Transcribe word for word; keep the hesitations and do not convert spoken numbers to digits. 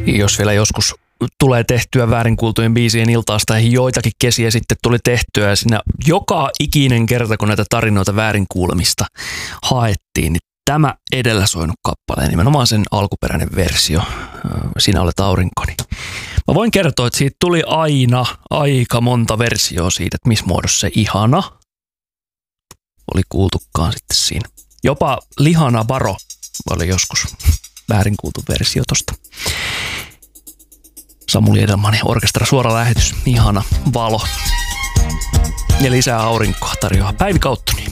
Jos vielä joskus tulee tehtyä väärinkuultujen biisien iltaasta, joitakin kesiä sitten tuli tehtyä ja siinä joka ikinen kerta, kun näitä tarinoita väärinkuulemista haettiin, niin tämä edellä soinut kappale, nimenomaan sen alkuperäinen versio, Sinä olet aurinkoni. Mä voin kertoa, että siitä tuli aina aika monta versioa siitä, että missä muodossa se ihana oli kuultukaan sitten siinä. Jopa Lihana Baro oli joskus väärinkuultu versio tosta. Samuli Edelmanin orkestra suora lähetys, ihana valo. Ja lisää aurinkoa tarjoaa Päivi Kauttoni.